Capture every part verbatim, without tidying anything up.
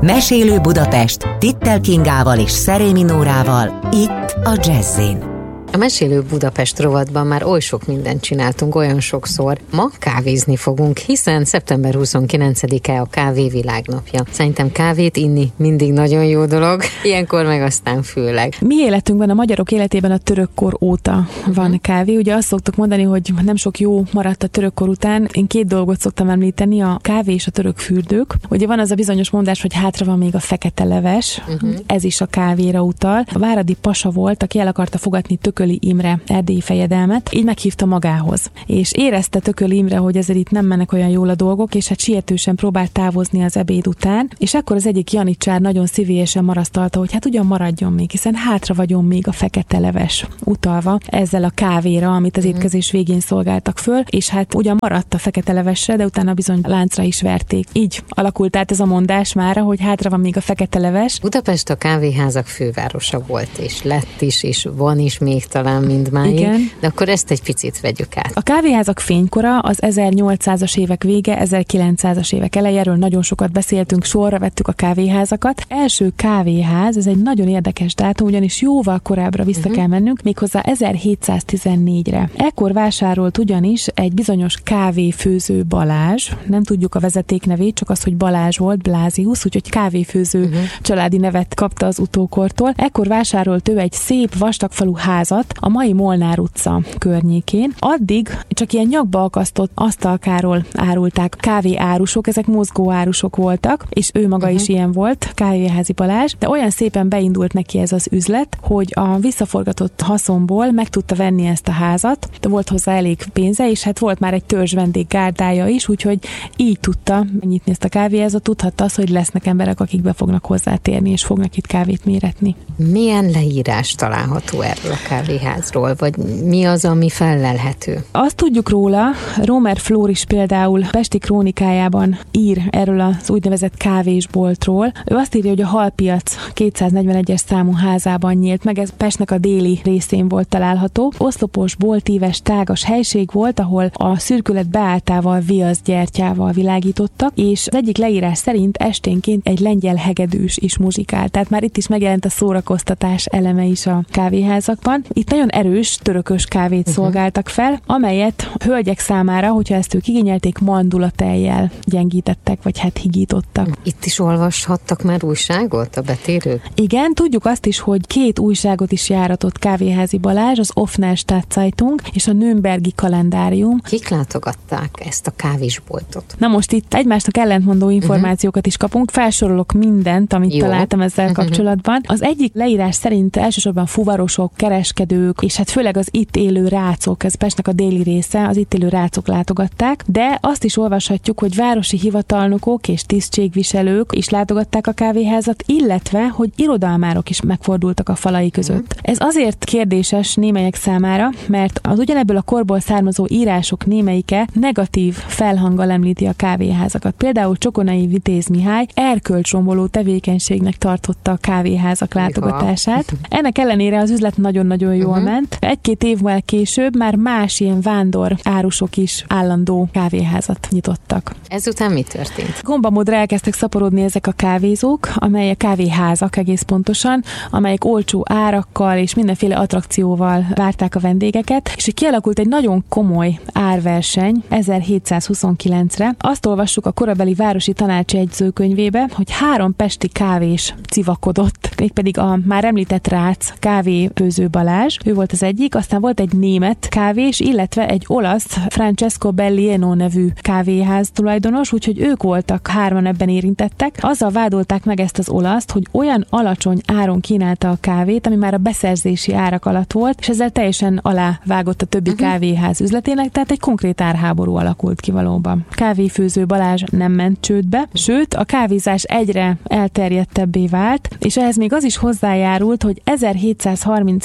Mesélő Budapest Tittel Kingával és Szerémi Nórával itt a Jazz-in. A Mesélő Budapest rovatban már oly sok mindent csináltunk, olyan sokszor. Ma kávézni fogunk, hiszen szeptember huszonkilencedike a kávé világnapja. Szerintem kávét inni mindig nagyon jó dolog, ilyenkor meg aztán főleg. Mi életünkben, a magyarok életében a törökkor óta van kávé. Ugye azt szoktuk mondani, hogy nem sok jó maradt a törökkor után. Én két dolgot szoktam említeni, a kávé és a török fürdők. Ugye van az a bizonyos mondás, hogy hátra van még a fekete leves, uh-huh. ez is a kávéra utal. A váradi pasa volt, aki el akarta fogadni Tököli Imre erdélyi fejedelmet, így meghívta magához. És érezte Tököli Imre, hogy ezért itt nem mennek olyan jól a dolgok, és hát sietősen próbált távozni az ebéd után, és akkor az egyik janicsár nagyon szívélyesen marasztalta, hogy hát ugyan maradjon még, hiszen hátra vagyon még a fekete leves, utalva ezzel a kávéra, amit az étkezés végén szolgáltak föl, és hát ugyan maradt a fekete levesre, de utána bizony láncra is verték. Így alakult át ez a mondás mára, hogy hátra van még a fekete leves. Budapest a kávéházak fővárosa volt, és lett is, és van is még talán mindmáig, igen. De akkor ezt egy picit vegyük át. A kávéházak fénykora az ezernyolcszázas évek vége, ezerkilencszázas évek elejéről nagyon sokat beszéltünk, sorra vettük a kávéházakat. Első kávéház, ez egy nagyon érdekes dátum, ugyanis jóval korábbra vissza uh-huh. kell mennünk, méghozzá ezerhétszáztizennégyre. Ekkor vásárolt ugyanis egy bizonyos kávéfőző Balázs, nem tudjuk a vezeték nevét, csak az, hogy Balázs volt, Blázius, úgyhogy kávéfőző uh-huh. családi nevet kapta az utókortól. Ekkor vásárolt ő egy szép vastagfalú házat a mai Molnár utca környékén. Addig csak ilyen nyakba akasztott asztalkáról árulták kávéárusok, ezek mozgó árusok voltak, és ő maga uh-huh. is ilyen volt, Kávéházi Balázs, de olyan szépen beindult neki ez az üzlet, hogy a visszaforgatott haszonból meg tudta venni ezt a házat, de volt hozzá elég pénze, és hát volt már egy törzs vendéggárdája is, úgyhogy így tudta nyitni ezt a kávéházat, tudhatta az, hogy lesznek emberek, akik be fognak hozzátérni, és fognak itt kávét méretni. Milyen leírás található erről a kávéházról, vagy mi az, ami fellelhető? Azt tudjuk róla, Rómer Flóris például Pesti krónikájában ír erről az úgynevezett kávésboltról. Ő azt írja, hogy a Halpiac kétszáznegyvenegyes számú házában nyílt meg, ez Pestnek a déli részén volt található. Oszlopos, boltíves, tágas helység volt, ahol a szürkület beálltával, viaszgyertyával világítottak, és az egyik leírás szerint esténként egy lengyel hegedűs is muzsikált. Tehát már itt is megjelent a szórakoztatás eleme is a kávéházakban. Itt nagyon erős törökös kávét uh-huh. szolgáltak fel, amelyet hölgyek számára, hogyha ezt ők igényelték, mandulatejjel gyengítettek, vagy hát higítottak. Itt is olvashattak már újságot a betérők? Igen, tudjuk azt is, hogy két újságot is járatott Kávéházi Balázs, az Offner Stadtzeitung és a Nürnbergi Kalendárium. Kik látogatták ezt a kávésboltot? Na most itt egymásnak ellentmondó információkat uh-huh. is kapunk, felsorolok mindent, amit Jó. találtam ezzel uh-huh. kapcsolatban. Az egyik leírás szerint elsősorban fuvarosok, kereskedők, és hát főleg az itt élő rácok, ez Pestnek a déli része, az itt élő rácok látogatták, de azt is olvashatjuk, hogy városi hivatalnokok és tisztségviselők is látogatták a kávéházat, illetve, hogy irodalmárok is megfordultak a falai között. Ez azért kérdéses némelyek számára, mert az ugyanebből a korból származó írások némelyike negatív felhanggal említi a kávéházakat. Például Csokonai Vitéz Mihály erkölcsromboló tevékenységnek tartotta a kávéházak látogatását. Ennek ellenére az üzlet nagyon-nagyon jól uh-huh. ment. Egy-két évvel később már más ilyen vándor árusok is állandó kávéházat nyitottak. Ezután mi történt? Gombamódra elkezdtek szaporodni ezek a kávézók, amelyek kávéházak egész pontosan, amelyek olcsó árakkal és mindenféle attrakcióval várták a vendégeket, és így kialakult egy nagyon komoly árverseny ezerhétszázhuszonkilencre. Azt olvassuk a korabeli városi tanács jegyzőkönyvébe, hogy három pesti kávés civakodott, mégpedig a már említett rác kávéfőző Balázs, ő volt az egyik, aztán volt egy német kávés, illetve egy olasz Francesco Bellieno nevű kávéház tulajdonos, úgyhogy ők voltak hárman ebben érintettek. Azzal vádolták meg ezt az olaszt, hogy olyan alacsony áron kínálta a kávét, ami már a beszerzési árak alatt volt, és ezzel teljesen alávágott a többi uh-huh. kávéház üzletének, tehát egy konkrét árháború alakult ki valóban. Kávéfőző Balázs nem ment csődbe, sőt a kávézás egyre elterjedtebbé vált, és ehhez még az is hozzájárult, hogy ezerhétszázharminchétben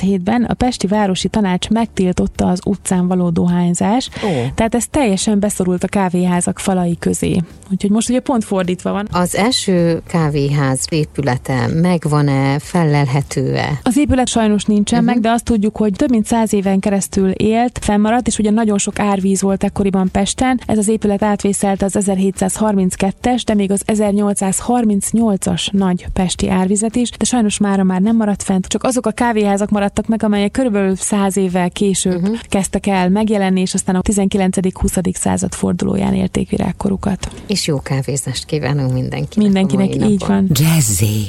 a Pesti Városi Tanács megtiltotta az utcán való dohányzás, Ó. tehát ez teljesen beszorult a kávéházak falai közé. Úgyhogy most ugye pont fordítva van. Az első kávéház épülete megvan-e, fellelhető-e? Az épület sajnos nincsen uh-huh. meg, de azt tudjuk, hogy több mint száz éven keresztül élt, fennmaradt, és ugye nagyon sok árvíz volt ekkoriban Pesten. Ez az épület átvészelte az ezerhétszázharminckettes, de még az ezernyolcszázharmincnyolcas nagy pesti árvizet is, de sajnos mára már nem maradt fent, csak azok a kávéházak maradtak meg, amelyek körülbelül száz évvel később uh-huh. kezdtek el megjelenni, és aztán a tizenkilencedik-huszadik század fordulóján élték virágkorukat. És jó kávézást kívánunk mindenkinek. Mindenkinek így van. Jazzy.